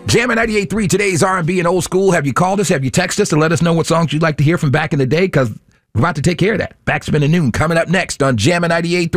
Jammin' 98.3, today's R&B and old school. Have you called us? Have you texted us to let us know what songs you'd like to hear from back in the day? Because we're about to take care of that. Backspin at noon coming up next on Jammin' 98.3.